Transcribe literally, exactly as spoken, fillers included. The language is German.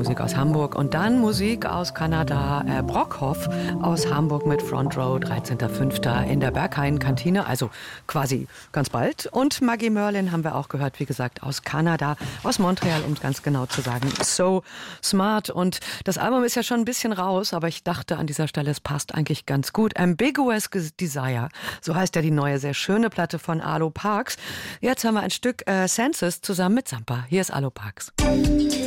Musik aus Hamburg und dann Musik aus Kanada. Äh, Brockhoff aus Hamburg mit Front Row, dreizehnter fünfter in der Berghain-Kantine, also quasi ganz bald. Und Maggie Merlin haben wir auch gehört, wie gesagt, aus Kanada, aus Montreal, um es ganz genau zu sagen. So Smart. Und das Album ist ja schon ein bisschen raus, aber ich dachte an dieser Stelle, es passt eigentlich ganz gut. Ambiguous Desire, so heißt ja die neue, sehr schöne Platte von Arlo Parks. Jetzt haben wir ein Stück äh, Senses zusammen mit Sampa. Hier ist Arlo Parks.